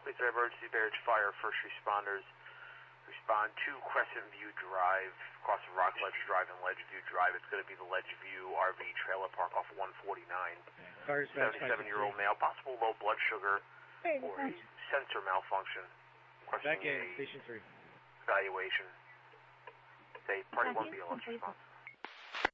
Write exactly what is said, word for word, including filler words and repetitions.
Please drive emergency barrage fire. First responders respond to Crescent View Drive, across from Rock Ledge Drive and Ledgeview Drive. It's going to be the Ledgeview R V trailer park off one forty-nine. seventy-seven-year-old male, possible low blood sugar hey, or a sensor malfunction. Back in, station three. Evaluation. Say, party one B, let's respond.